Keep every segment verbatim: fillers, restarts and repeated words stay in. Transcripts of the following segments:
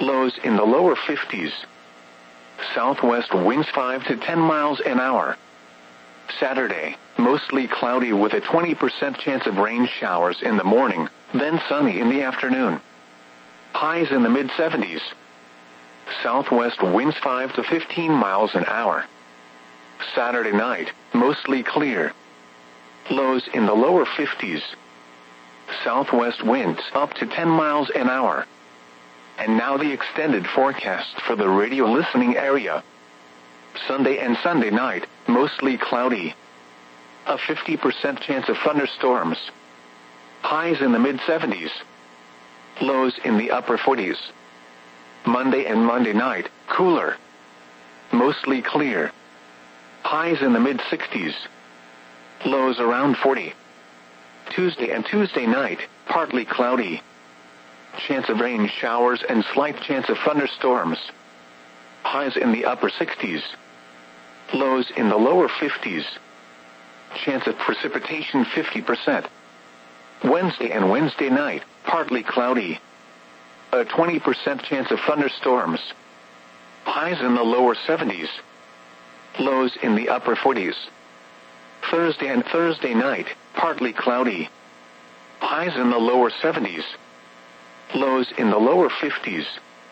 Lows in the lower fifties. Southwest winds five to ten miles an hour. Saturday, mostly cloudy with a twenty percent chance of rain showers in the morning, then sunny in the afternoon. Highs in the mid seventies. Southwest winds five to fifteen miles an hour. Saturday night, mostly clear. Lows in the lower fifties. Southwest winds up to ten miles an hour. And now the extended forecast for the radio listening area. Sunday and Sunday night, mostly cloudy. A fifty percent chance of thunderstorms. Highs in the mid seventies. Lows in the upper forties. Monday and Monday night, cooler. Mostly clear. Highs in the mid sixties. Lows around forty. Tuesday and Tuesday night, partly cloudy. Chance of rain showers and slight chance of thunderstorms. Highs in the upper sixties. Lows in the lower fifties. Chance of precipitation fifty percent. Wednesday and Wednesday night, partly cloudy. A twenty percent chance of thunderstorms. Highs in the lower seventies. Lows in the upper forties. Thursday and Thursday night, partly cloudy. Highs in the lower seventies. Lows in the lower fifties.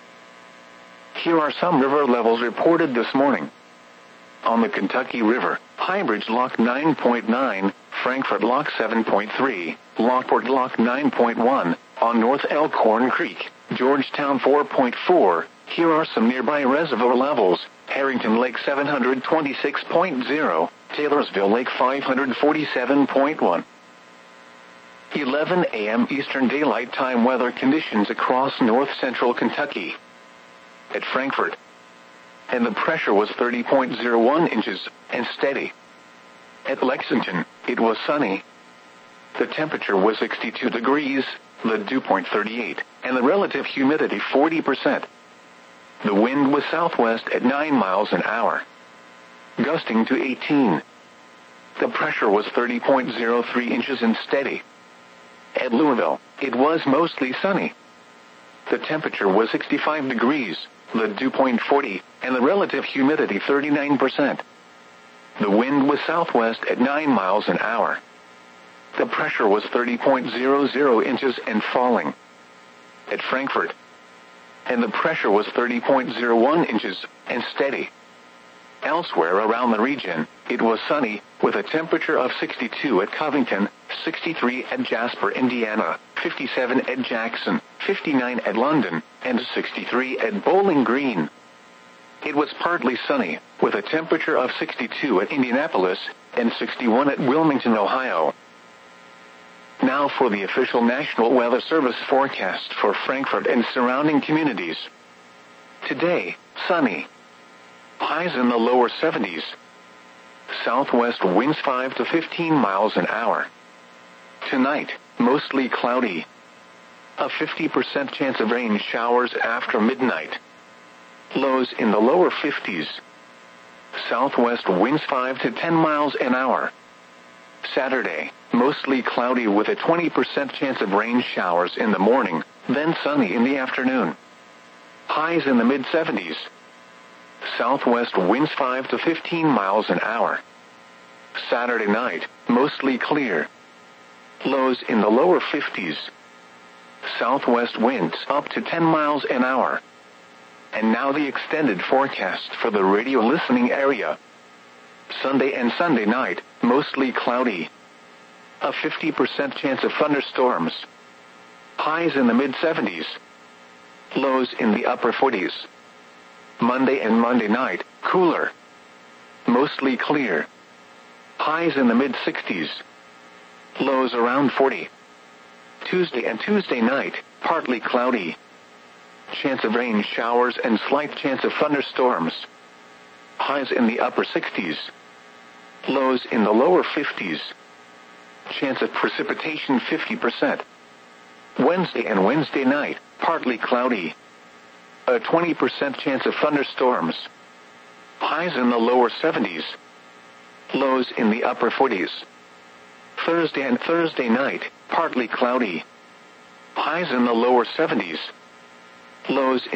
Here are some river levels reported this morning. On the Kentucky River, Highbridge Lock nine point nine, Frankfort Lock seven point three, Lockport Lock nine point one, on North Elkhorn Creek, Georgetown four point four. Here are some nearby reservoir levels. Harrington Lake seven hundred twenty-six point zero, Taylorsville Lake five hundred forty-seven point one. eleven a m Eastern Daylight Time weather conditions across north-central Kentucky. At Frankfort, and the pressure was thirty point zero one inches, and steady. At Lexington, it was sunny. The temperature was sixty-two degrees, the dew point thirty-eight, and the relative humidity forty percent. The wind was southwest at nine miles an hour, gusting to eighteen. The pressure was thirty point zero three inches and steady. At Louisville, it was mostly sunny. The temperature was sixty-five degrees, the dew point forty, and the relative humidity thirty-nine percent. The wind was southwest at nine miles an hour. The pressure was thirty point zero zero inches and falling. At Frankfort, and the pressure was thirty point zero one inches and steady. Elsewhere around the region, it was sunny, with a temperature of sixty-two at Covington, sixty-three at Jasper, Indiana, fifty-seven at Jackson, fifty-nine at London, and sixty-three at Bowling Green. It was partly sunny, with a temperature of sixty-two at Indianapolis, and sixty-one at Wilmington, Ohio. Now for the official National Weather Service forecast for Frankfort and surrounding communities. Today, sunny. Highs in the lower seventies. Southwest winds five to fifteen miles an hour. Tonight, mostly cloudy. A fifty percent chance of rain showers after midnight. Lows in the lower fifties. Southwest winds five to ten miles an hour. Saturday, mostly cloudy with a twenty percent chance of rain showers in the morning, then sunny in the afternoon. Highs in the mid seventies. Southwest winds five to fifteen miles an hour. Saturday night, mostly clear. Lows in the lower fifties. Southwest winds up to ten miles an hour. And now the extended forecast for the radio listening area. Sunday and Sunday night, mostly cloudy. A fifty percent chance of thunderstorms. Highs in the mid seventies. Lows in the upper forties. Monday and Monday night, cooler. Mostly clear. Highs in the mid sixties. Lows around forty. Tuesday and Tuesday night, partly cloudy. Chance of rain showers and slight chance of thunderstorms. Highs in the upper sixties. Lows in the lower fifties. Chance of precipitation fifty percent. Wednesday and Wednesday night, partly cloudy. A twenty percent chance of thunderstorms. Highs in the lower seventies. Lows in the upper forties. Thursday and Thursday night, partly cloudy. Highs in the lower seventies. Lows